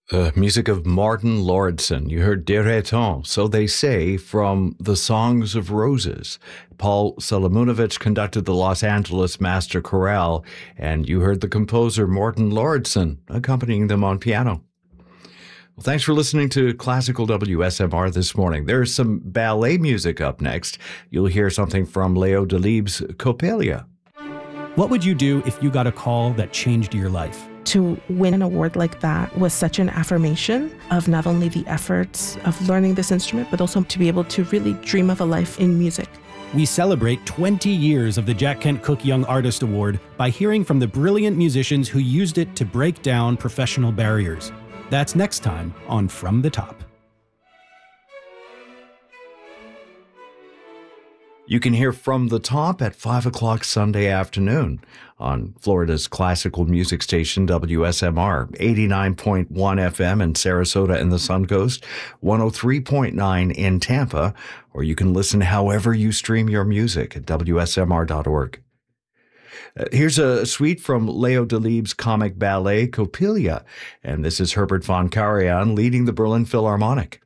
Music of Martin Lordson. You heard Direton, So They Say, from The Songs of Roses. Paul Solomunovich conducted the Los Angeles Master Chorale, and you heard the composer Martin Lordson accompanying them on piano. Well, thanks for listening to Classical WSMR this morning. There's some ballet music up next. You'll hear something from Leo Delibes' Coppelia. What would you do if you got a call that changed your life? To win an award like that was such an affirmation of not only the efforts of learning this instrument, but also to be able to really dream of a life in music. We celebrate 20 years of the Jack Kent Cooke Young Artist Award by hearing from the brilliant musicians who used it to break down professional barriers. That's next time on From the Top. You can hear From the Top at 5 o'clock Sunday afternoon on Florida's classical music station, WSMR, 89.1 FM in Sarasota and the Suncoast, 103.9 in Tampa, or you can listen however you stream your music at WSMR.org. Here's a suite from Leo Delibes' comic ballet, Coppelia, and this is Herbert von Karajan leading the Berlin Philharmonic.